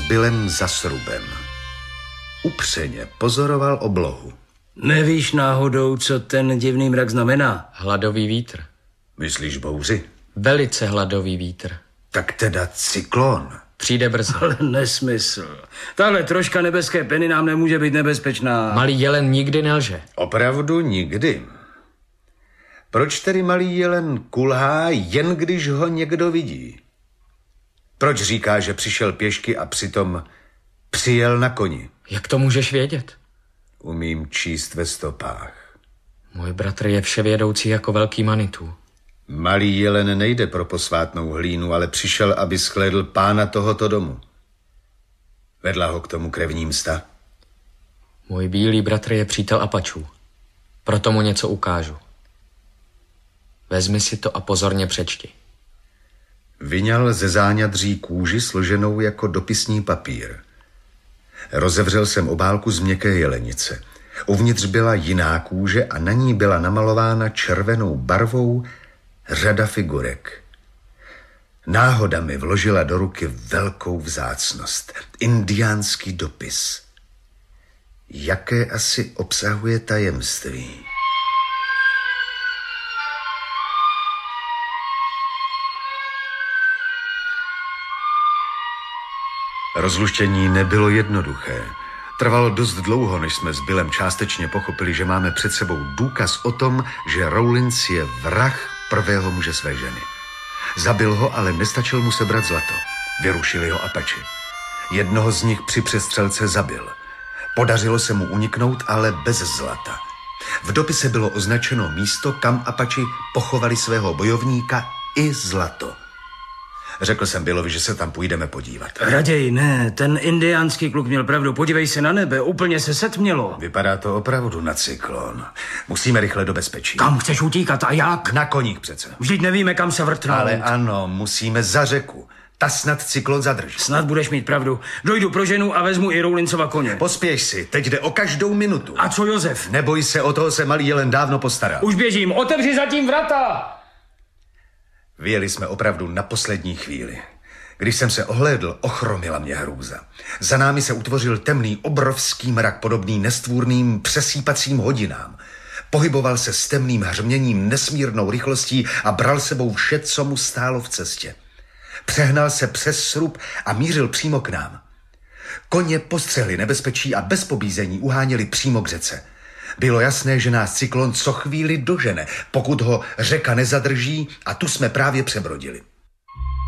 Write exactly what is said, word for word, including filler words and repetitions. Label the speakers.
Speaker 1: Billem za srubem. Upřeně pozoroval oblohu.
Speaker 2: Nevíš náhodou, co ten divný mrak znamená?
Speaker 3: Hladový vítr.
Speaker 1: Myslíš bouři?
Speaker 3: Velice hladový vítr.
Speaker 1: Tak teda cyklon.
Speaker 3: Přijde brzo.
Speaker 2: Ale nesmysl. Tahle troška nebeské peny nám nemůže být nebezpečná.
Speaker 3: Malý jelen nikdy nelže.
Speaker 1: Opravdu nikdy. Proč tedy malý jelen kulhá, jen když ho někdo vidí? Proč říká, že přišel pěšky a přitom přijel na koni?
Speaker 3: Jak to můžeš vědět?
Speaker 1: Umím číst ve stopách.
Speaker 3: Můj bratr je vševědoucí jako velký Manitou.
Speaker 1: Malý jelen nejde pro posvátnou hlínu, ale přišel, aby shlédl pána tohoto domu. Vedla ho k tomu krevní msta.
Speaker 3: Můj bílý bratr je přítel Apačů. Proto mu něco ukážu. Vezmi si to a pozorně přečti.
Speaker 1: Vyňal ze záňadří kůži složenou jako dopisní papír. Rozevřel jsem obálku z měkké jelenice. Uvnitř byla jiná kůže a na ní byla namalována červenou barvou řada figurek. Náhoda mi vložila do ruky velkou vzácnost. Indiánský dopis. Jaké asi obsahuje tajemství? Rozluštění nebylo jednoduché. Trvalo dost dlouho, než jsme s Billem částečně pochopili, že máme před sebou důkaz o tom, že Rawlins je vrah prvého muže své ženy. Zabil ho, ale nestačil mu sebrat zlato. Vyrušili ho Apači. Jednoho z nich při přestřelce zabil. Podařilo se mu uniknout, ale bez zlata. V dopise bylo označeno místo, kam Apači pochovali svého bojovníka i zlato. Řekl jsem Billovi, že se tam půjdeme podívat.
Speaker 2: Raději ne, ten indiánský kluk měl pravdu. Podívej se na nebe, úplně se setmělo.
Speaker 1: Vypadá to opravdu na cyklon. Musíme rychle do bezpečí.
Speaker 2: Kam chceš utíkat a jak?
Speaker 1: Na koních přece.
Speaker 2: Vždyť nevíme, kam se vrtnout.
Speaker 1: Ale ano, musíme za řeku. Ta snad cyklon zadrží.
Speaker 2: Snad budeš mít pravdu. Dojdu pro ženu a vezmu i Rawlinsova koně.
Speaker 1: Pospěš si, teď jde o každou minutu.
Speaker 2: A co Josef?
Speaker 1: Neboj se, o toho se malý jelen dávno postaral.
Speaker 2: Už běžím, otevři zatím vrata!
Speaker 1: Vyjeli jsme opravdu na poslední chvíli. Když jsem se ohlédl, ochromila mě hrůza. Za námi se utvořil temný, obrovský mrak, podobný nestvůrným přesýpacím hodinám. Pohyboval se s temným hřměním, nesmírnou rychlostí a bral sebou vše, co mu stálo v cestě. Přehnal se přes srub a mířil přímo k nám. Koně postřehli nebezpečí a bez pobízení uháněli přímo k řece. Bylo jasné, že nás cyklon co chvíli dožene, pokud ho řeka nezadrží, a tu jsme právě přebrodili.